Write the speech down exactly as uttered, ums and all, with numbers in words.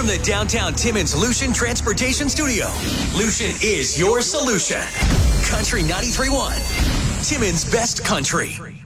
From the downtown Timmins Lucian Transportation Studio, Lucian is your solution. Country ninety-three point one, Timmins' best country.